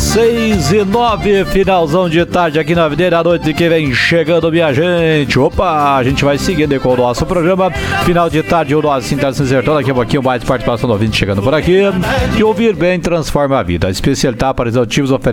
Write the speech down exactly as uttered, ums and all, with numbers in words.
seis e nove, finalzão de tarde aqui na Videira, a noite que vem chegando, minha gente. Opa, a gente vai seguindo com o nosso programa. Final de tarde, o nosso Sinta se acertou. Daqui a pouquinho mais participação do ouvinte chegando por aqui. E ouvir bem transforma a vida. A especialidade para executivos oferece